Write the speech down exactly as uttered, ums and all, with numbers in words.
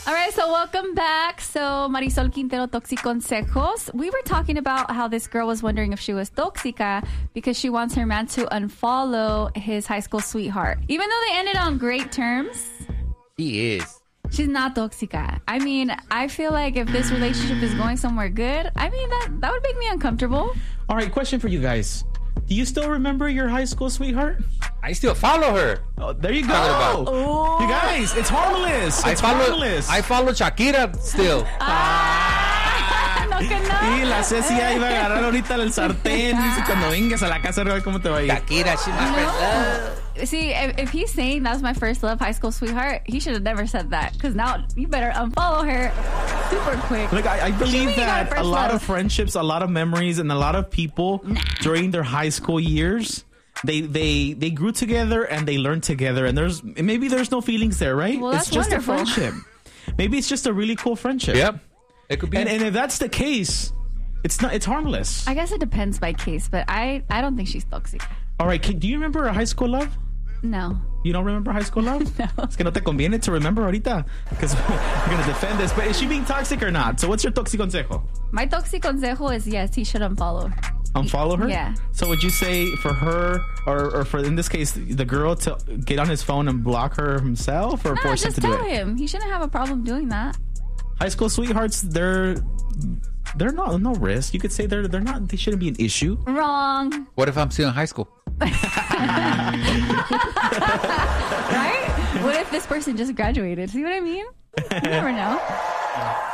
All right, so welcome back. So Marisol Quintero, Toxiconsejos. We were talking about how this girl was wondering if she was tóxica because she wants her man to unfollow his high school sweetheart. Even though they ended on great terms. He is. She's not tóxica. I mean, I feel like if this relationship is going somewhere good, I mean, that, that would make me uncomfortable. All right, question for you guys. Do you still remember your high school sweetheart? I still follow her. Oh, there you go. Oh. You guys, it's harmless. It's I follow, harmless. I follow Shakira still. Ah, no que no. Y la Ceci ya iba a agarrar ahorita el sartén. Dice, cuando vengas a la casa, a ver cómo te va a ir. Shakira, she's my first love. See, if, if he's saying that was my first love, high school sweetheart, he should have never said that. Because now you better unfollow her super quick. Look, I, I believe that a lot love? of friendships, a lot of memories, and a lot of people Nah. during their high school years, they they they grew together and they learned together. And there's maybe there's no feelings there, right? Well, it's that's just wonderful. a friendship. Maybe it's just a really cool friendship. Yep. It could be. And, and if that's the case, it's not. It's harmless. I guess it depends by case, but I, I don't think she's toxic. All right. Can, do you remember a high school love? No. You don't remember high school love? No. Es que no te conviene to remember ahorita because we're going to defend this. But is she being toxic or not? So what's your toxic consejo? My toxic consejo is yes, he should unfollow her. Unfollow her? Yeah. So would you say for her or, or for, in this case, the girl to get on his phone and block her himself or No, force him just to do tell it? him. He shouldn't have a problem doing that. High school sweethearts, they're they're not no risk. You could say they're they're not. They shouldn't be an issue. Wrong. What if I'm still in high school? Right? What if this person just graduated? See what I mean? You never know.